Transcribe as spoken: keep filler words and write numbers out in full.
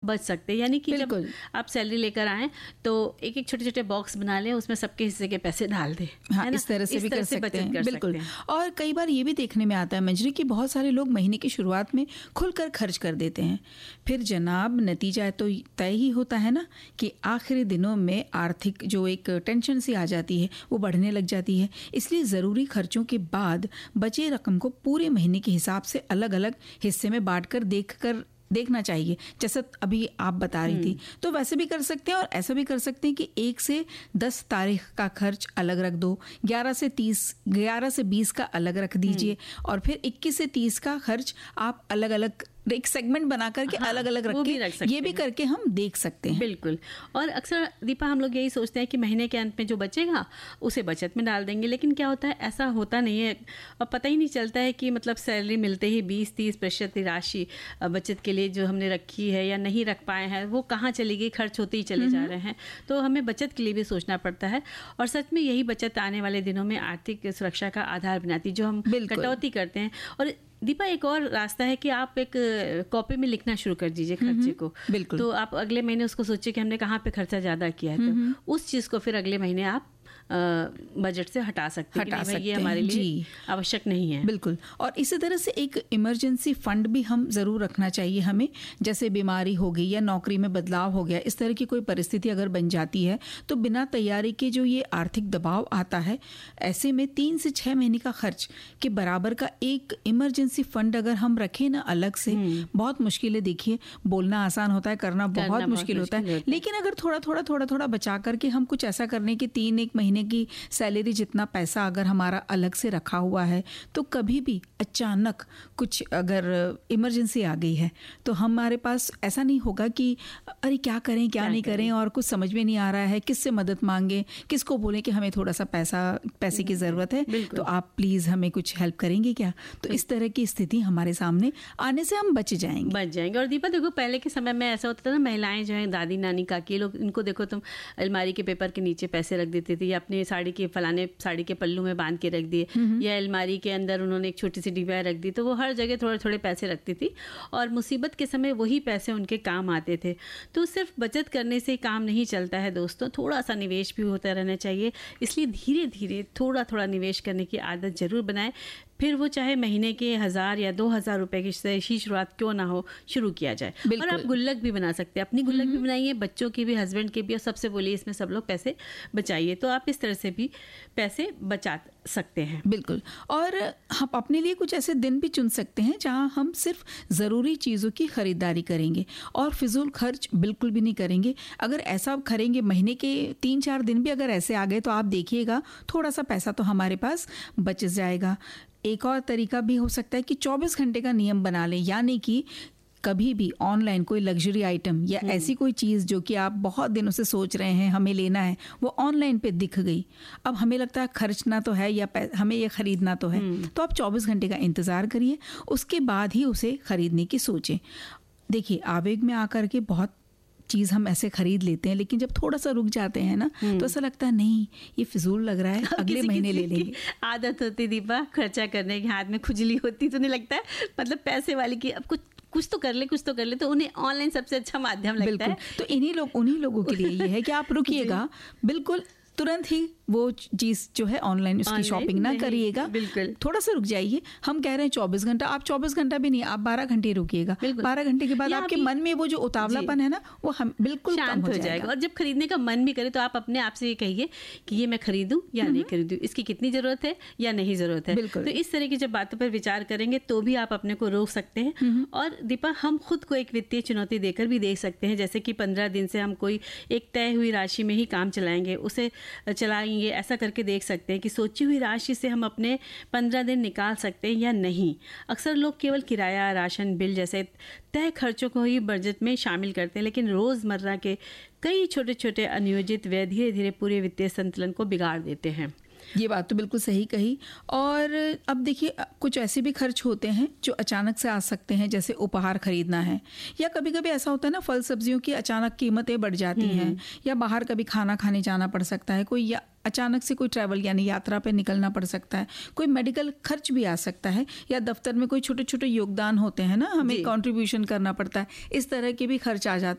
बच सकते हैं। यानी कि जब आप सैलरी लेकर आएँ तो एक एक छोटे छोटे बॉक्स बना लें, उसमें सबके हिस्से के पैसे डाल दें। हाँ, इस तरह से इस भी तरह कर से सकते हैं, बिल्कुल। और कई बार ये भी देखने में आता है मंजरी कि बहुत सारे लोग महीने की शुरुआत में खुलकर खर्च कर देते हैं, फिर जनाब नतीजा तो तय ही होता है ना कि आखिरी दिनों में आर्थिक जो एक टेंशन सी आ जाती है वो बढ़ने लग जाती है। इसलिए ज़रूरी खर्चों के बाद बचे रकम को पूरे महीने के हिसाब से अलग अलग हिस्से में बांटकर देखकर देखना चाहिए, जैसा अभी आप बता रही थी। तो वैसे भी कर सकते हैं और ऐसा भी कर सकते हैं कि एक से दस तारीख का खर्च अलग रख दो, ग्यारह से तीस ग्यारह से बीस का अलग रख दीजिए, और फिर इक्कीस से तीस का खर्च आप अलग अलग एक सेगमेंट बना करके हाँ, अलग अलग रख के रख ये भी करके हम देख सकते हैं। बिल्कुल। और अक्सर दीपा हम लोग यही सोचते हैं कि महीने के अंत में जो बचेगा उसे बचत में डाल देंगे, लेकिन क्या होता है, ऐसा होता नहीं है। और पता ही नहीं चलता है कि मतलब सैलरी मिलते ही बीस तीस प्रतिशत राशि बचत के लिए जो हमने रखी है या नहीं रख पाए हैं वो कहाँ चली गई, खर्च होते ही चले जा रहे हैं। तो हमें बचत के लिए भी सोचना पड़ता है, और सच में यही बचत आने वाले दिनों में आर्थिक सुरक्षा का आधार बनाती, जो हम कटौती करते हैं। और दीपा एक और रास्ता है कि आप एक कॉपी में लिखना शुरू कर दीजिए खर्चे को। बिल्कुल। तो आप अगले महीने उसको सोचिए कि हमने कहाँ पे खर्चा ज़्यादा किया है, तो उस चीज़ को फिर अगले महीने आप बजट से हटा सकते हटा हैं कि सकते ये हमारे लिए आवश्यक नहीं है। बिल्कुल। और इसी तरह से एक इमरजेंसी फंड भी हम ज़रूर रखना चाहिए हमें, जैसे बीमारी हो गई या नौकरी में बदलाव हो गया, इस तरह की कोई परिस्थिति अगर बन जाती है तो बिना तैयारी के जो ये आर्थिक दबाव आता है, ऐसे में तीन से छः महीने का खर्च के बराबर का एक इमरजेंसी फंड अगर हम रखें ना अलग से, बहुत मुश्किल है। देखिए, बोलना आसान होता है, करना बहुत मुश्किल होता है, लेकिन अगर थोड़ा थोड़ा थोड़ा थोड़ा बचा करके हम कुछ ऐसा करने की तीन एक महीने की सैलरी जितना पैसा अगर हमारा अलग से रखा हुआ है, तो कभी भी अचानक कुछ अगर इमरजेंसी आ गई है तो हमारे पास ऐसा नहीं होगा कि अरे क्या करें क्या, क्या नहीं करें, करें और कुछ समझ में नहीं आ रहा है, किससे मदद मांगे, किसको बोलें कि हमें थोड़ा सा पैसा पैसे की ज़रूरत है, तो आप प्लीज़ हमें कुछ हेल्प करेंगे क्या। तो इस तरह की स्थिति हमारे सामने आने से हम बच जाएंगे बच जाएंगे और दीपा देखो, पहले के समय में ऐसा होता था ना, महिलाएं जो है दादी नानी काकी लोग, इनको देखो तुम अलमारी के पेपर के नीचे पैसे रख देती थी, या अपने साड़ी के फलाने साड़ी के पल्लू में बांध के रख दिए, या अलमारी के अंदर उन्होंने एक छोटी सी डिब्बा रख दी, तो वो हर जगह थोड़े थोड़े पैसे रखती थी और मुसीबत के समय वही पैसे उनके काम आते थे। तो सिर्फ बचत करने से काम नहीं चलता है दोस्तों, थोड़ा सा निवेश भी होता रहना चाहिए। इसलिए धीरे धीरे थोड़ा थोड़ा निवेश करने की आदत जरूर बनाएं, फिर वो चाहे महीने के हज़ार या दो हज़ार रुपए की से ही शुरुआत क्यों ना हो, शुरू किया जाए। और आप गुल्लक भी बना सकते हैं, अपनी गुल्लक भी बनाइए, बच्चों की भी, हस्बैंड की भी, और सबसे बोलिए इसमें सब लोग पैसे बचाइए। तो आप इस तरह से भी पैसे बचा सकते हैं। बिल्कुल। और हम अपने लिए कुछ ऐसे दिन भी चुन सकते हैं जहां हम सिर्फ ज़रूरी चीज़ों की खरीदारी करेंगे और फिजूल खर्च बिल्कुल भी नहीं करेंगे। अगर ऐसा करेंगे, महीने के तीन चार दिन भी अगर ऐसे आ गए, तो आप देखिएगा थोड़ा सा पैसा तो हमारे पास बच जाएगा। एक और तरीका भी हो सकता है कि चौबीस घंटे का नियम बना लें, यानी कि कभी भी ऑनलाइन कोई लग्जरी आइटम या ऐसी कोई चीज़ जो कि आप बहुत दिनों से सोच रहे हैं हमें लेना है, वो ऑनलाइन पे दिख गई, अब हमें लगता है खर्चना तो है या हमें ये खरीदना तो है, तो आप चौबीस घंटे का इंतज़ार करिए, उसके बाद ही उसे खरीदने की सोचें। देखिए, आवेग में आकर के बहुत चीज़ हम ऐसे खरीद लेते हैं, लेकिन जब थोड़ा सा रुक जाते हैं ना, तो ऐसा लगता है नहीं ये फिजूल लग रहा है, अगले महीने ले लेंगे। आदत होती दीपा खर्चा करने की, हाथ में खुजली होती, तो नहीं लगता है मतलब पैसे वाली की अब कुछ कुछ तो कर ले कुछ तो कर ले, तो उन्हें ऑनलाइन सबसे अच्छा माध्यम लगता है। तो इन्हीं लोग उन्हीं लोगों के लिए ये है कि आप रुकिएगा, बिल्कुल तुरंत ही वो चीज़ जो है ऑनलाइन उसकी शॉपिंग ना करिएगा, बिल्कुल थोड़ा सा रुक जाइए। हम कह रहे हैं चौबीस घंटा, आप चौबीस घंटा भी नहीं, आप बारह घंटे रुकिएगा। बारह घंटे के बाद आपके मन में वो जो उतावलापन है ना, वो हम बिल्कुल शांत हो जाएगा। और जब खरीदने का मन भी करे तो आप अपने आप से ये कहिए कि ये मैं खरीदूं या नहीं खरीदूं, इसकी कितनी जरूरत है या नहीं जरूरत है। तो इस तरह की जब बातों पर विचार करेंगे तो भी आप अपने को रोक सकते हैं। और दीपा, हम खुद को एक वित्तीय चुनौती देकर भी देख सकते हैं, जैसे कि पंद्रह दिन से हम कोई एक तय हुई राशि में ही काम चलाएंगे, उसे चलाएंगे, ऐसा करके देख सकते हैं कि सोची हुई राशि से हम अपने पंद्रह दिन निकाल सकते हैं या नहीं। अक्सर लोग केवल किराया, राशन, बिल जैसे तय खर्चों को ही बजट में शामिल करते हैं, लेकिन रोज़मर्रा के कई छोटे छोटे अनियोजित व्यय धीरे धीरे पूरे वित्तीय संतुलन को बिगाड़ देते हैं। ये बात तो बिल्कुल सही कही। और अब देखिए, कुछ ऐसे भी खर्च होते हैं जो अचानक से आ सकते हैं, जैसे उपहार खरीदना है, या कभी कभी ऐसा होता है ना, फल सब्जियों की अचानक कीमतें बढ़ जाती हैं, या बाहर कभी खाना खाने जाना पड़ सकता है, कोई या अचानक से कोई ट्रैवल यानी यात्रा पे निकलना पड़ सकता है, कोई मेडिकल खर्च भी आ सकता है, या दफ्तर में कोई छोटे छोटे योगदान होते हैं ना, हमें कंट्रीब्यूशन करना पड़ता है, इस तरह के भी खर्च आ जाते